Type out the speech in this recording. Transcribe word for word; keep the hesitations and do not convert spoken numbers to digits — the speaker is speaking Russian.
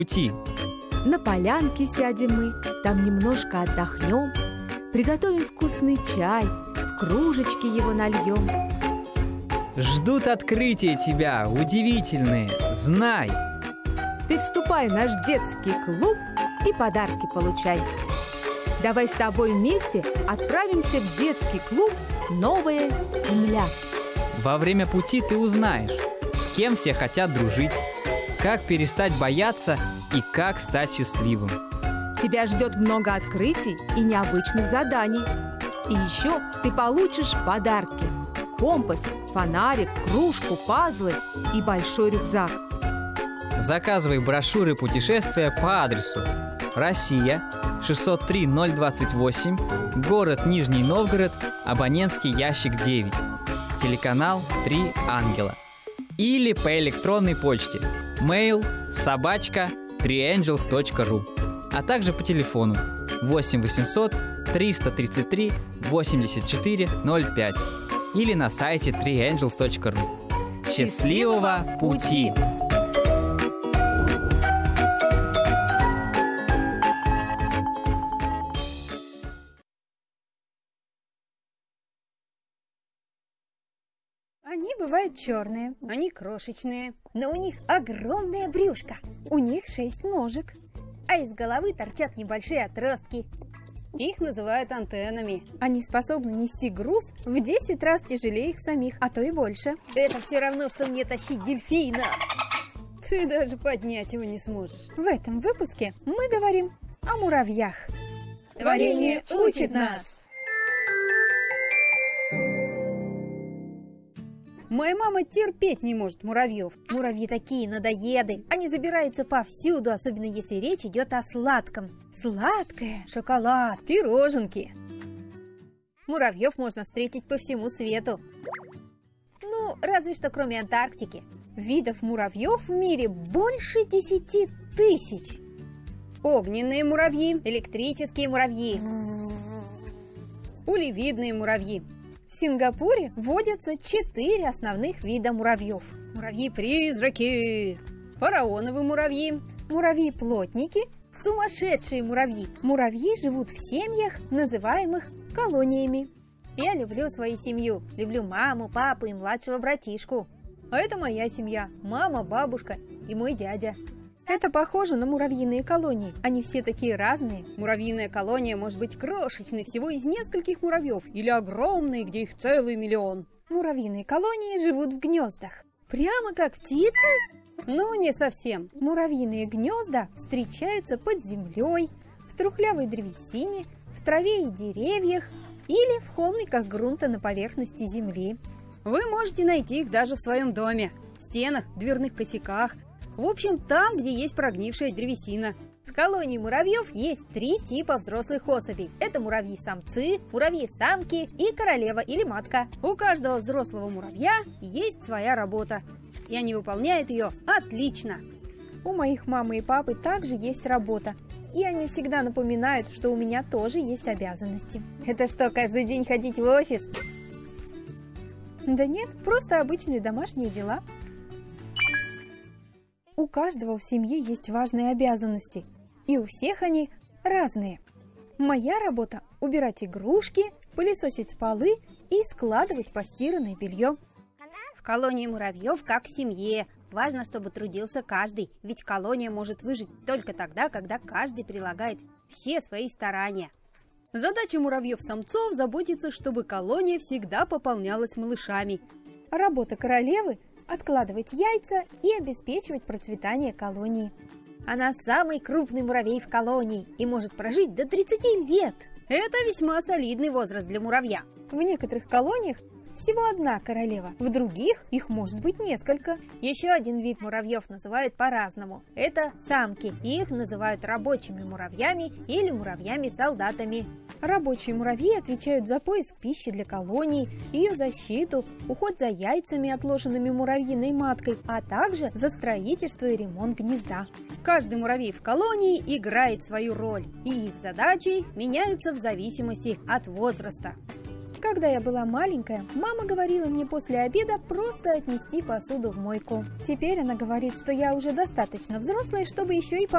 пути. На полянке сядем мы, там немножко отдохнем, приготовим вкусный чай, в кружечки его нальем. Ждут открытия тебя, удивительные, знай. Ты вступай в наш детский клуб и подарки получай. Давай с тобой вместе отправимся в детский клуб «Новая земля». Во время пути ты узнаешь, с кем все хотят дружить, как перестать бояться и как стать счастливым. Тебя ждет много открытий и необычных заданий. И еще ты получишь подарки: компас, фонарик, кружку, пазлы и большой рюкзак. Заказывай брошюры путешествия по адресу: Россия, шестьсот три ноль двадцать восемь, город Нижний Новгород, абонентский ящик девять, телеканал «Три ангела». Или по электронной почте mail собачка три ангелс точка ру, а также по телефону восемь восемьсот триста тридцать три восемьдесят четыре ноль пять или на сайте три ангелс точка ру. Счастливого пути! Они бывают черные, они крошечные, но у них огромное брюшко. У них шесть ножек, а из головы торчат небольшие отростки. Их называют антеннами. Они способны нести груз в десять раз тяжелее их самих, а то и больше. Это все равно, что мне тащить дельфина. Ты даже поднять его не сможешь. В этом выпуске мы говорим о муравьях. Творение учит нас! Моя мама терпеть не может муравьев. Муравьи такие надоеды. Они забираются повсюду, особенно если речь идет о сладком. Сладкое, шоколад, пироженки. Муравьев можно встретить по всему свету. Ну, разве что кроме Антарктики. Видов муравьев в мире больше десяти тысяч. Огненные муравьи, электрические муравьи, пулевидные муравьи. В Сингапуре водятся четыре основных вида муравьев. Муравьи-призраки, фараоновые муравьи, муравьи-плотники, сумасшедшие муравьи. Муравьи живут в семьях, называемых колониями. Я люблю свою семью, люблю маму, папу и младшего братишку. А это моя семья: мама, бабушка и мой дядя. Это похоже на муравьиные колонии. Они все такие разные. Муравьиная колония может быть крошечной, всего из нескольких муравьев, или огромной, где их целый миллион. Муравьиные колонии живут в гнездах. Прямо как птицы? Ну, не совсем. Муравьиные гнезда встречаются под землей, в трухлявой древесине, в траве и деревьях или в холмиках грунта на поверхности земли. Вы можете найти их даже в своем доме, в стенах, дверных косяках. В общем, там, где есть прогнившая древесина. В колонии муравьев есть три типа взрослых особей. Это муравьи-самцы, муравьи-самки и королева или матка. У каждого взрослого муравья есть своя работа, и они выполняют ее отлично. У моих мамы и папы также есть работа, и они всегда напоминают, что у меня тоже есть обязанности. Это что, каждый день ходить в офис? Да нет, просто обычные домашние дела. У каждого в семье есть важные обязанности, и у всех они разные. Моя работа – убирать игрушки, пылесосить полы и складывать постиранное белье. В колонии муравьев как в семье. Важно, чтобы трудился каждый, ведь колония может выжить только тогда, когда каждый прилагает все свои старания. Задача муравьев-самцов – заботиться, чтобы колония всегда пополнялась малышами. Работа королевы – откладывать яйца и обеспечивать процветание колонии. Она самый крупный муравей в колонии и может прожить до тридцати лет. Это весьма солидный возраст для муравья. В некоторых колониях всего одна королева, в других их может быть несколько. Еще один вид муравьев называют по-разному. Это самки. Их называют рабочими муравьями или муравьями-солдатами. Рабочие муравьи отвечают за поиск пищи для колонии, ее защиту, уход за яйцами, отложенными муравьиной маткой, а также за строительство и ремонт гнезда. Каждый муравей в колонии играет свою роль, и их задачи меняются в зависимости от возраста. Когда я была маленькая, мама говорила мне после обеда просто отнести посуду в мойку. Теперь она говорит, что я уже достаточно взрослая, чтобы еще и помочь.